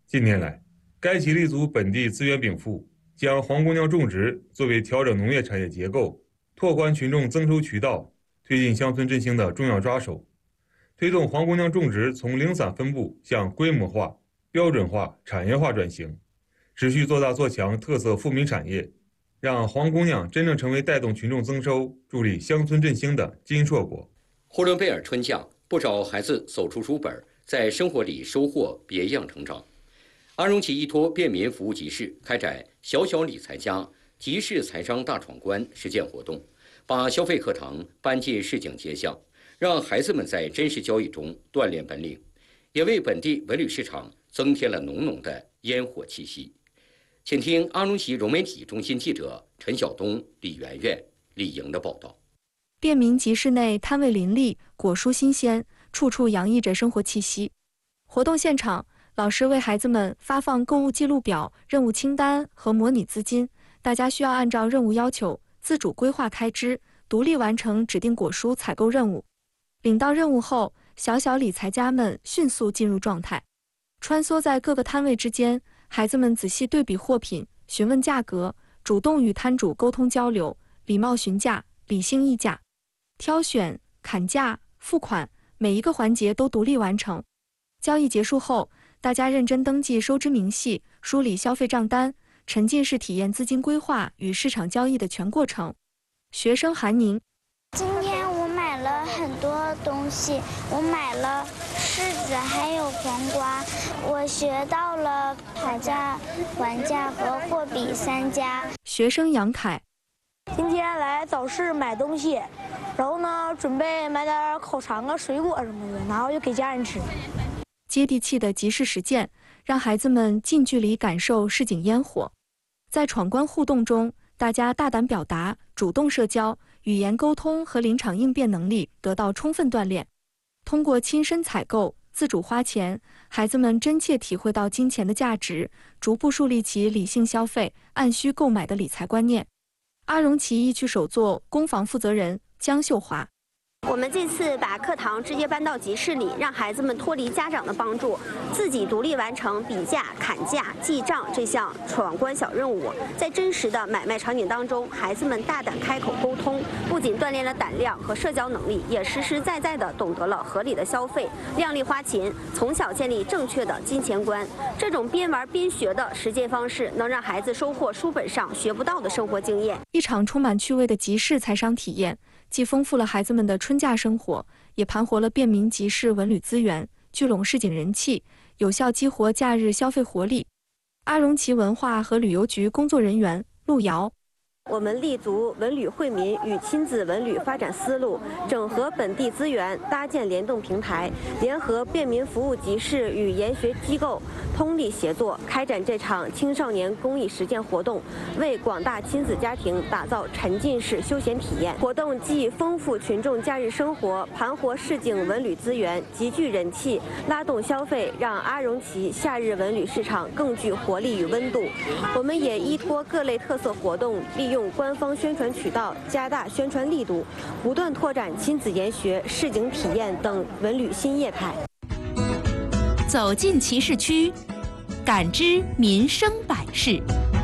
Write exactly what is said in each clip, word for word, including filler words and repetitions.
近年来，该企立足本地资源禀赋，将黄姑娘种植作为调整农业产业结构、拓宽群众增收渠道、推进乡村振兴的重要抓手，推动黄姑娘种植从零散分布向规模化、标准化、产业化转型，持续做大做强特色富民产业，让黄姑娘真正成为带动群众增收、助力乡村振兴的金硕果。 呼伦贝尔春降，不少孩子走出书本，在生活里收获别样成长。阿荣旗依托便民服务集市开展“小小理财家”集市财商大闯关实践活动，把消费课堂搬进市井街巷，让孩子们在真实交易中锻炼本领，也为本地文旅市场增添了浓浓的烟火气息。请听阿荣旗融媒体中心记者陈晓东、李媛媛、李莹的报道。 便民集市内摊位林立，果蔬新鲜，处处洋溢着生活气息。活动现场，老师为孩子们发放购物记录表、任务清单和模拟资金，大家需要按照任务要求自主规划开支，独立完成指定果蔬采购任务。领到任务后，小小理财家们迅速进入状态，穿梭在各个摊位之间，孩子们仔细对比货品，询问价格，主动与摊主沟通交流，礼貌询价，理性议价。挑选、砍价、付款，每一个环节都独立完成。交易结束后，大家认真登记收支明细，梳理消费账单，沉浸式体验资金规划与市场交易的全过程。学生韩宁： 今天我买了很多东西，我买了柿子还有黄瓜，我学到了讨价还价和货比三家。 学生杨凯： 今天来早市买东西，然后呢，准备买点烤肠啊、水果什么的，然后就给家人吃。 接地气的集市实践，让孩子们近距离感受市井烟火。在闯关互动中，大家大胆表达、主动社交，语言沟通和临场应变能力得到充分锻炼。通过亲身采购、自主花钱，孩子们真切体会到金钱的价值，逐步树立起理性消费、按需购买的理财观念。阿荣旗一区首座工坊负责人江秀华： 我们这次把课堂直接搬到集市里，让孩子们脱离家长的帮助，自己独立完成比价、砍价、记账这项闯关小任务。在真实的买卖场景当中，孩子们大胆开口沟通，不仅锻炼了胆量和社交能力，也实实在在地懂得了合理的消费、量力花钱，从小建立正确的金钱观。这种边玩边学的实践方式，能让孩子收获书本上学不到的生活经验。 一场充满趣味的集市财商体验，既丰富了孩子们的春假生活，也盘活了便民集市文旅资源，聚拢市井人气，有效激活假日消费活力。阿荣旗文化和旅游局工作人员陆瑶： 我们立足文旅惠民与亲子文旅发展思路，整合本地资源，搭建联动平台，联合便民服务集市与研学机构通力协作，开展这场青少年公益实践活动，为广大亲子家庭打造沉浸式休闲体验。活动既丰富群众假日生活，盘活市井文旅资源，极具人气，拉动消费，让阿荣旗夏日文旅市场更具活力与温度。我们也依托各类特色活动，利用用官方宣传渠道加大宣传力度，不断拓展亲子研学、市井体验等文旅新业态。 走进集市区，感知民生百事。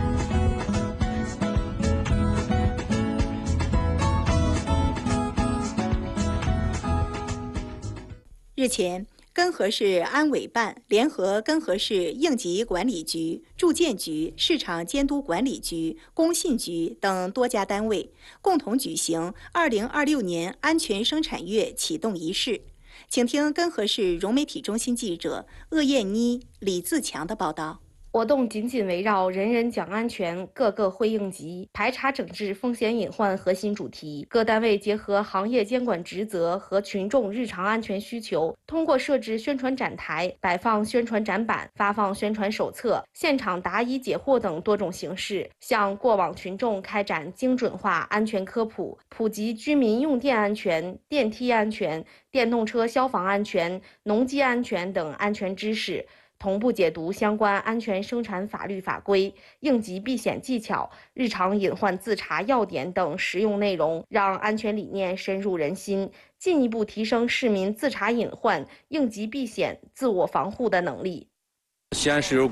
日前，根河市安委办联合根河市应急管理局、住建局、市场监督管理局、工信局等多家单位共同举行二零二六年安全生产月启动仪式。请听根河市融媒体中心记者鄂燕妮、李自强的报道。 活动紧紧围绕人人讲安全，个个会应急，排查整治风险隐患核心主题。各单位结合行业监管职责和群众日常安全需求，通过设置宣传展台、摆放宣传展板、发放宣传手册、现场答疑解惑等多种形式，向过往群众开展精准化安全科普，普及居民用电安全、电梯安全、电动车消防安全、农机安全等安全知识，同步解读相关安全生产法律法规、应急避险技巧、日常隐患自查要点等实用内容，让安全理念深入人心，进一步提升市民自查隐患、应急避险、自我防护的能力。 西安市有